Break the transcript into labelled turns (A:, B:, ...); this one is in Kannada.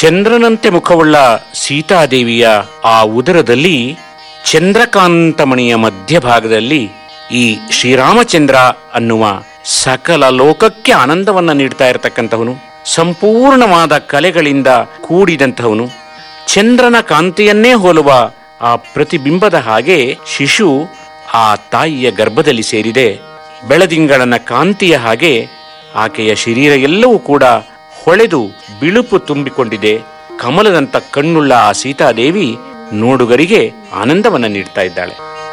A: ಚಂದ್ರನಂತೆ ಮುಖವುಳ್ಳ ಸೀತಾದೇವಿಯ ಆ ಉದರದಲ್ಲಿ ಚಂದ್ರಕಾಂತಮಣಿಯ ಮಧ್ಯಭಾಗದಲ್ಲಿ ಈ ಶ್ರೀರಾಮಚಂದ್ರ ಅನ್ನುವ ಸಕಲ ಲೋಕಕ್ಕೆ ಆನಂದವನ್ನ ನೀಡ್ತಾ ಇರತಕ್ಕಂಥವನು, ಸಂಪೂರ್ಣವಾದ ಕಲೆಗಳಿಂದ ಕೂಡಿದಂಥವನು, ಚಂದ್ರನ ಕಾಂತಿಯನ್ನೇ ಹೋಲುವ ಆ ಪ್ರತಿಬಿಂಬದ ಹಾಗೆ ಶಿಶು ಆ ತಾಯಿಯ ಗರ್ಭದಲ್ಲಿ ಸೇರಿದೆ. ಬೆಳದಿಂಗಳನ ಕಾಂತಿಯ ಹಾಗೆ ಆಕೆಯ ಶರೀರ ಎಲ್ಲವೂ ಕೂಡ ಹೊಳೆದು ಬಿಳುಪು ತುಂಬಿಕೊಂಡಿದೆ. ಕಮಲದಂತ ಕಣ್ಣುಳ್ಳ ಆ ಸೀತಾದೇವಿ ನೋಡುಗರಿಗೆ ಆನಂದವನ್ನ ನೀಡ್ತಾ ಇದ್ದಾಳೆ.